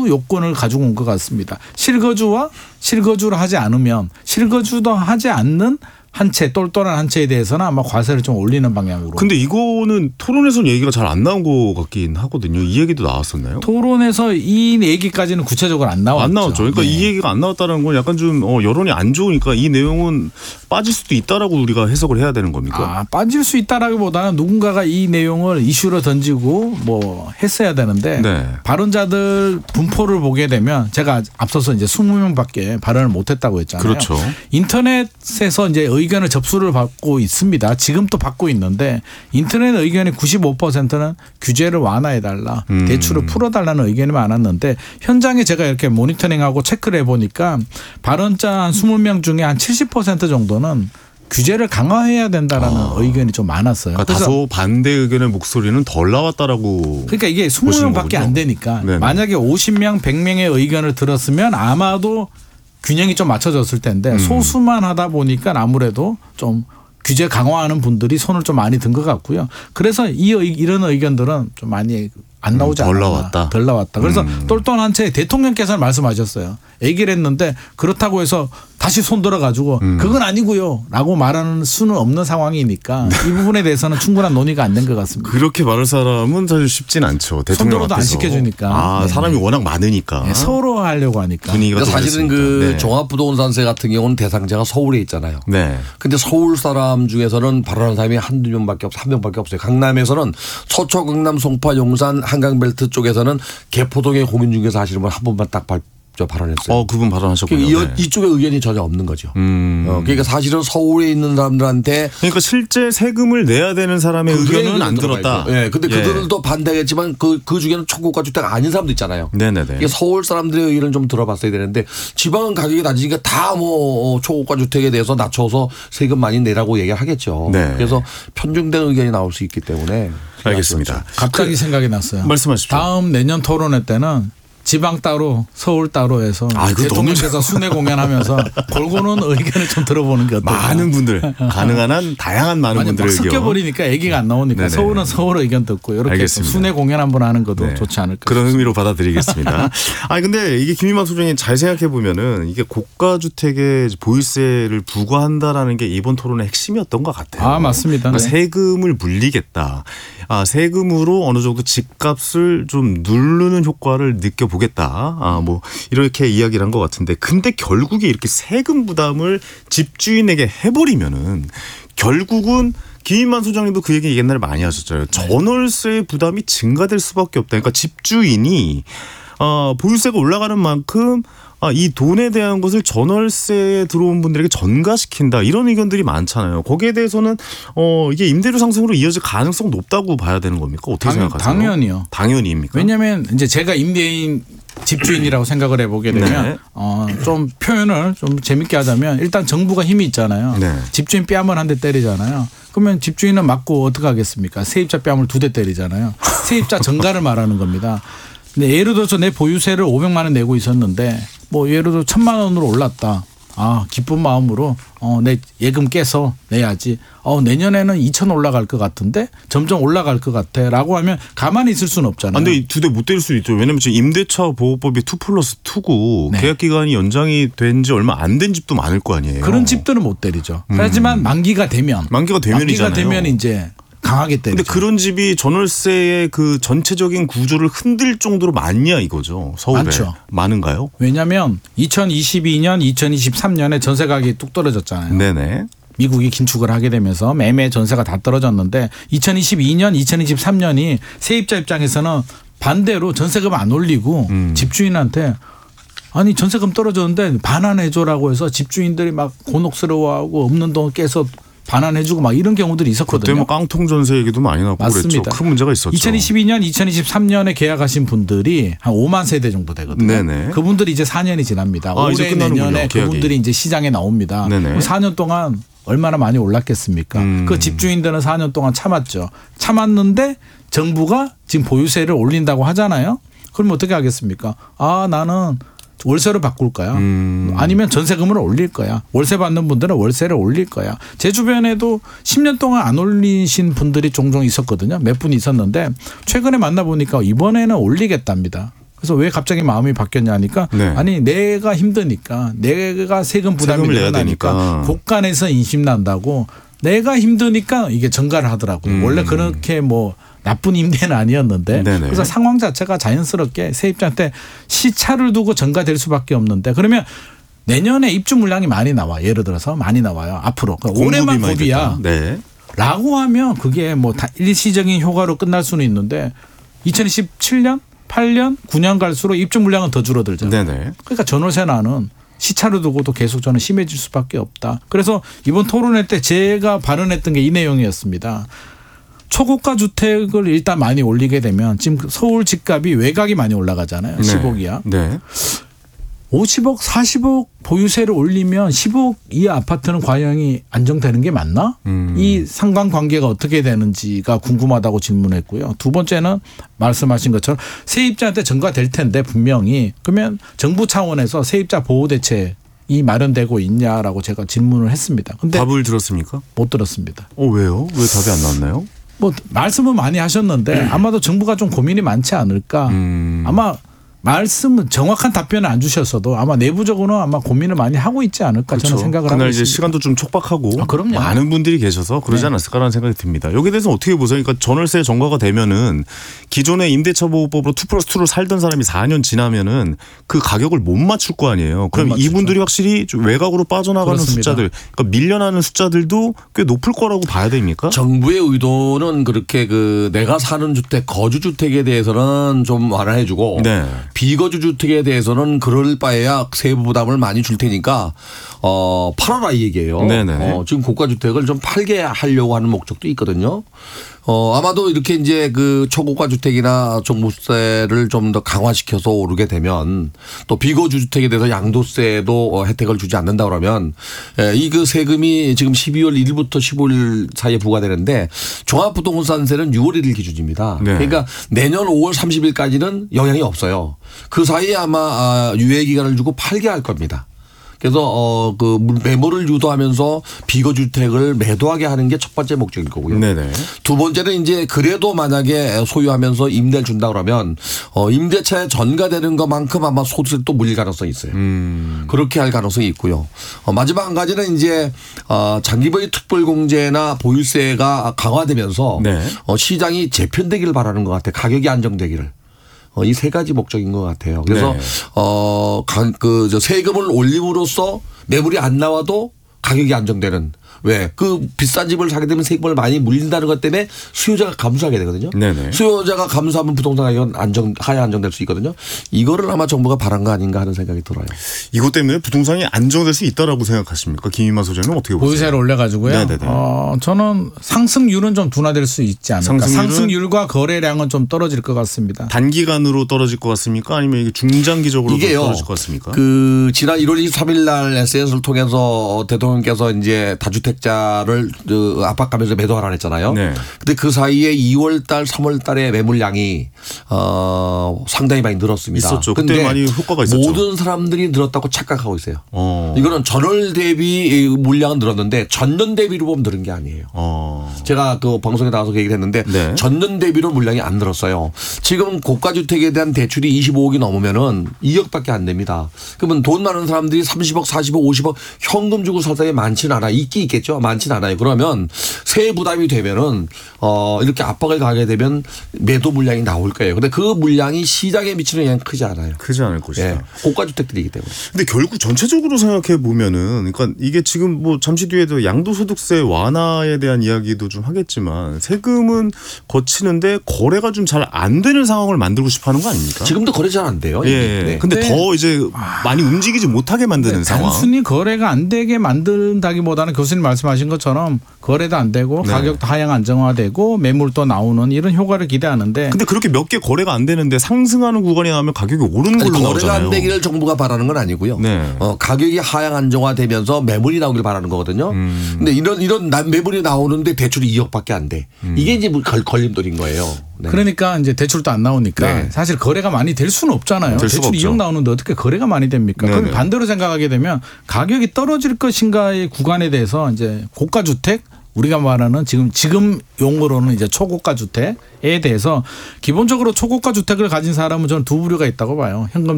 요건을 가지고 온 것 같습니다. 실거주를 하지 않으면 실거주도 하지 않는 한 채 똘똘한 한 채에 대해서는 아마 과세를 좀 올리는 방향으로. 근데 이거는 토론에서는 얘기가 잘 안 나온 것 같긴 하거든요. 이 얘기도 나왔었나요? 토론에서 이 얘기까지는 구체적으로 안 나왔죠. 안 나왔죠. 그러니까 네. 이 얘기가 안 나왔다는 건 약간 좀 여론이 안 좋으니까 이 내용은 빠질 수도 있다라고 우리가 해석을 해야 되는 겁니까? 빠질 수 있다라기보다는 누군가가 이 내용을 이슈로 던지고 뭐 했어야 되는데 네. 발언자들 분포를 보게 되면 제가 앞서서 이제 20명밖에 발언을 못했다고 했잖아요. 그렇죠. 인터넷에서 이제 의견을 접수를 받고 있습니다. 지금 또 받고 있는데 인터넷 의견의 95%는 규제를 완화해달라. 대출을 풀어달라는 의견이 많았는데 현장에 제가 이렇게 모니터링하고 체크를 해보니까 발언자 한 20명 중에 한 70% 정도는 규제를 강화해야 된다라는 의견이 좀 많았어요. 그러니까 다소 반대 의견의 목소리는 덜 나왔다라고. 그러니까 이게 20명밖에 안 되니까 네네. 만약에 50명, 100명의 의견을 들었으면 아마도 균형이 좀 맞춰졌을 텐데 소수만 하다 보니까 아무래도 좀 규제 강화하는 분들이 손을 좀 많이 든 것 같고요. 그래서 이런 의견들은 좀 많이 안 나오지 않았나. 덜 나왔다. 그래서 똘똘한 채 대통령께서는 말씀하셨어요. 얘기를 했는데 그렇다고 해서 다시 손 들어가지고 그건 아니고요 라고 말하는 수는 없는 상황이니까 이 부분에 대해서는 충분한 논의가 안 된 것 같습니다. 그렇게 말할 사람은 사실 쉽진 않죠. 대통령 손들어도 안 시켜주니까. 사람이 워낙 많으니까. 네, 서로 하려고 하니까. 분위기가 그러니까 사실은 네. 종합부동산세 같은 경우는 대상자가 서울에 있잖아요. 네. 근데 서울 사람 중에서는 발언한 사람이 한두 명밖에 없어요. 한 명밖에 없어요. 강남에서는 서초, 강남, 송파, 용산, 한강벨트 쪽에서는 개포동에 공인중개사 하시는 분 한 분만 딱 발언했어요. 그분 발언하셨군요. 네. 이쪽에 의견이 전혀 없는 거죠. 그러니까 사실은 서울에 있는 사람들한테 그러니까 실제 세금을 내야 되는 사람의 의견은 안 들었다. 네, 근데 그들도 반대했지만 그 중에는 초고가 주택 아닌 사람도 있잖아요. 네네네. 서울 사람들의 의견을 좀 들어봤어야 되는데 지방은 가격이 낮으니까 다 뭐 초고가 주택에 대해서 낮춰서 세금 많이 내라고 얘기를 하겠죠. 네. 그래서 편중된 의견이 나올 수 있기 때문에. 알겠습니다. 갑자기 생각이 났어요. 말씀하십시오. 다음 내년 토론회 때는 지방 따로 서울 따로 해서 대통령께서 순회 공연하면서 골고루 의견을 좀 들어보는 게 어떨까. 많은 분들 가능한 한 다양한 많은 분들의 의견. 섞여버리니까 얘기가 안 나오니까. 네네. 서울은 서울 의견 듣고 이렇게 알겠습니다. 순회 공연 한번 하는 것도 네. 좋지 않을까. 그런 의미로 받아들이겠습니다. 근데 이게 김인만 소장님 잘 생각해 보면은 이게 고가 주택에 보유세를 부과한다라는 게 이번 토론의 핵심이었던 것 같아요. 맞습니다. 그러니까 네. 세금을 물리겠다. 세금으로 어느 정도 집값을 좀 누르는 효과를 느껴보겠다. 뭐 이렇게 이야기를 한 것 같은데, 근데 결국에 이렇게 세금 부담을 집주인에게 해버리면은 결국은 김인만 소장님도 그 얘기 옛날에 많이 하셨잖아요. 전월세 부담이 증가될 수밖에 없다. 그러니까 집주인이 보유세가 올라가는 만큼 이 돈에 대한 것을 전월세에 들어온 분들에게 전가시킨다, 이런 의견들이 많잖아요. 거기에 대해서는 이게 임대료 상승으로 이어질 가능성 높다고 봐야 되는 겁니까? 어떻게 생각하세요? 당연히요. 당연히입니까? 왜냐하면 이제 제가 임대인 집주인이라고 생각을 해보게 되면 네. 좀 표현을 좀 재밌게 하자면 일단 정부가 힘이 있잖아요. 네. 집주인 뺨을 한 대 때리잖아요. 그러면 집주인은 맞고 어떻게 하겠습니까? 세입자 뺨을 2대 때리잖아요. 세입자 정가를 말하는 겁니다. 근데 예를 들어서 내 보유세를 500만 원 내고 있었는데 뭐 예를 들어 1,000만 원으로 올랐다. 기쁜 마음으로 내 예금 깨서 내야지. 내년에는 2,000 올라갈 것 같은데 점점 올라갈 것 같아라고 하면 가만히 있을 수는 없잖아요. 근데 2대 못 때릴 수 있죠. 왜냐하면 지금 임대차 보호법이 2+2고 네. 계약 기간이 연장이 된 지 얼마 안 된 집도 많을 거 아니에요. 그런 집들은 못 때리죠. 하지만 만기가 되면 이제 강하게 때리죠. 근데 그런 집이 전월세의 그 전체적인 구조를 흔들 정도로 많냐 이거죠. 서울에. 많죠. 많은가요? 왜냐하면 2022년, 2023년에 전세 가격이 뚝 떨어졌잖아요. 네네. 미국이 긴축을 하게 되면서 매매 전세가 다 떨어졌는데 2022년, 2023년이 세입자 입장에서는 반대로 전세금 안 올리고 집주인한테 전세금 떨어졌는데 반환해줘라고 해서 집주인들이 막 곤혹스러워하고 없는 돈 깨서 반환해주고 막 이런 경우들이 있었거든요. 그때 뭐 깡통 전세 얘기도 많이 나고 맞습니다. 그랬죠. 큰 문제가 있었죠. 2022년, 2023년에 계약하신 분들이 한 5만 세대 정도 되거든요. 네네. 그분들이 이제 4년이 지납니다. 올해 내년에 그분들이 이제 시장에 나옵니다. 네네. 4년 동안 얼마나 많이 올랐겠습니까? 그 집주인들은 4년 동안 참았죠. 참았는데 정부가 지금 보유세를 올린다고 하잖아요. 그럼 어떻게 하겠습니까? 나는 월세로 바꿀 거야. 아니면 전세금을 올릴 거야. 월세 받는 분들은 월세를 올릴 거야. 제 주변에도 10년 동안 안 올리신 분들이 종종 있었거든요. 몇 분 있었는데 최근에 만나보니까 이번에는 올리겠답니다. 그래서 왜 갑자기 마음이 바뀌었냐니까 네. 아니 내가 힘드니까 내가 세금 부담이 세금을 내야 늘어나니까 되니까. 곳간에서 인심 난다고 내가 힘드니까 이게 전가를 하더라고요. 원래 그렇게 뭐 나쁜 임대는 아니었는데 네네. 그래서 상황 자체가 자연스럽게 세입자한테 시차를 두고 전가될 수밖에 없는데 그러면 내년에 입주 물량이 많이 나와. 예를 들어서 많이 나와요. 앞으로. 그러니까 올해만 많이 고비야. 됐다. 네. 라고 하면 그게 뭐 일시적인 효과로 끝날 수는 있는데 2017년, 8년, 9년 갈수록 입주 물량은 더 줄어들잖아요. 네네. 그러니까 전월세난은 시차를 두고도 계속 저는 심해질 수밖에 없다. 그래서 이번 토론회 때 제가 발언했던 게 이 내용이었습니다. 초고가 주택을 일단 많이 올리게 되면 지금 서울 집값이 외곽이 많이 올라가잖아요. 네. 10억이야. 네. 50억, 40억 보유세를 올리면 10억 이하 아파트는 과연 안정되는 게 맞나? 이 상관관계가 어떻게 되는지가 궁금하다고 질문했고요. 두 번째는 말씀하신 것처럼 세입자한테 전가될 텐데 분명히 그러면 정부 차원에서 세입자 보호 대책이 마련되고 있냐라고 제가 질문을 했습니다. 근데 답을 들었습니까? 못 들었습니다. 왜요? 왜 답이 안 나왔나요? 뭐 말씀은 많이 하셨는데 아마도 정부가 좀 고민이 많지 않을까. 아마 말씀은 정확한 답변을 안 주셨어도 아마 내부적으로는 아마 고민을 많이 하고 있지 않을까 저는 생각을 하고 그날 있습니다. 이제 시간도 좀 촉박하고 그럼요. 많은 분들이 계셔서 그러지 네. 않았을까라는 생각이 듭니다. 여기에 대해서 어떻게 보세요? 그러니까 전월세 전가가 되면은 기존의 임대차 보호법으로 2+2로 살던 사람이 4년 지나면은 그 가격을 못 맞출 거 아니에요. 그럼 맞추죠. 이분들이 확실히 좀 외곽으로 빠져나가는 그렇습니다. 숫자들, 그러니까 밀려나는 숫자들도 꽤 높을 거라고 봐야 됩니까? 정부의 의도는 그렇게 그 내가 사는 주택 거주 주택에 대해서는 좀 완화해주고 네. 비거주 주택에 대해서는 그럴 바에야 세부 부담을 많이 줄 테니까 팔아라 이 얘기예요. 네네. 지금 고가 주택을 좀 팔게 하려고 하는 목적도 있거든요. 아마도 이렇게 이제 그 초고가 주택이나 종부세를 좀 더 강화시켜서 오르게 되면 또 비거주 주택에 대해서 양도세도 혜택을 주지 않는다 그러면 이 그 세금이 지금 12월 1일부터 15일 사이에 부과되는데 종합부동산세는 6월 1일 기준입니다. 네. 그러니까 내년 5월 30일까지는 영향이 없어요. 그 사이에 아마 유예 기간을 주고 팔게 할 겁니다. 그래서 그 매물을 유도하면서 비거주택을 매도하게 하는 게 첫 번째 목적일 거고요. 네네. 두 번째는 이제 그래도 만약에 소유하면서 임대를 준다 그러면 임대차에 전가되는 것만큼 아마 소득세 또 물릴 가능성이 있어요. 그렇게 할 가능성이 있고요. 마지막 한 가지는 이제 장기보유 특별공제나 보유세가 강화되면서 네. 시장이 재편되기를 바라는 것 같아요. 가격이 안정되기를. 이 세 가지 목적인 것 같아요. 그래서 네. 세금을 올림으로써 매물이 안 나와도 가격이 안정되는. 왜? 그 비싼 집을 사게 되면 세금을 많이 물린다는 것 때문에 수요자가 감소하게 되거든요. 네네. 수요자가 감소하면 부동산 가격은 하향 안정될 수 있거든요. 이거를 아마 정부가 바란 거 아닌가 하는 생각이 들어요. 이것 때문에 부동산이 안정될 수 있다라고 생각하십니까? 김인만 소장님 어떻게 보세요? 보유세를 올려가지고요. 네네네. 저는 상승률은 좀 둔화될 수 있지 않을까. 상승률은? 상승률과 거래량은 좀 떨어질 것 같습니다. 단기간으로 떨어질 것 같습니까? 아니면 이게 중장기적으로 이게요. 떨어질 것 같습니까? 그 지난 1월 23일 날 SNS를 통해서 대통령께서 이제 다주택자를 압박하면서 매도하라 했잖아요. 네. 근데 그 사이에 2월 달, 3월 달에 매물량이 상당히 많이 늘었습니다. 있었죠. 그때 근데 많이 효과가 있었죠. 모든 사람들이 늘었다고 착각하고 있어요. 어. 이거는 전월 대비 물량은 늘었는데 전년 대비로 보면 늘은 게 아니에요. 제가 그 방송에 나와서 그 얘기를 했는데 네. 전년 대비로 물량이 안 늘었어요. 지금 고가주택에 대한 대출이 25억이 넘으면은 2억밖에 안 됩니다. 그러면 돈 많은 사람들이 30억, 40억, 50억 현금 주고 살 사람이 많지는 않아요. 있긴 있겠죠. 많지는 않아요. 그러면 세액 부담이 되면은 이렇게 압박을 가게 되면 매도 물량이 나올 거예요. 근데 그 물량이 시장에 미치는 영향이 크지 않아요. 크지 않을 것이다. 예. 고가주택들이기 때문에. 근데 결국 전체적으로 생각해 보면은 그러니까 이게 지금 뭐 잠시 뒤에도 양도소득세 완화에 대한 이야기도 좀 하겠지만 세금은 거치는데 거래가 좀 잘 안 되는 상황을 만들고 싶어 하는 거 아닙니까? 지금도 거래 잘 안 돼요. 예. 네. 근데 더 이제 많이 움직이지 못하게 만드는 상황. 단순히 거래가 안 되게 만든다기보다는 교수님 말씀하신 것처럼 거래도 안 되고 네. 가격도 하향 안정화되고 매물도 나오는 이런 효과를 기대하는데 근데 그렇게 몇 개 거래가 안 되는데 상승하는 구간이 나오면 가격이 오르는 걸로 거래가 나오잖아요. 안 되기를 정부가 바라는 건 아니고요. 네. 가격이 하향 안정화되면서 매물이 나오길 바라는 거거든요. 근데 이런 매물이 나오는데 대출이 2억밖에 안 돼. 이게 이제 걸림돌인 거예요. 네. 그러니까 이제 대출도 안 나오니까 네. 사실 거래가 많이 될 수는 없잖아요. 될 수가 대출이 없죠. 2억 나오는데 어떻게 거래가 많이 됩니까? 네네. 그럼 반대로 생각하게 되면 가격이 떨어질 것인가의 구간에 대해서 이제 고가 주택 우리가 말하는 지금 용어로는 이제 초고가 주택에 대해서 기본적으로 초고가 주택을 가진 사람은 저는 두 부류가 있다고 봐요. 현금